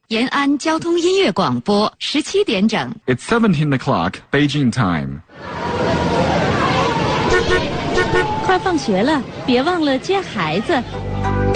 延安交通音乐广播17点整。 It's 17 o'clock, Beijing time. 快放学了，别忘了接孩子。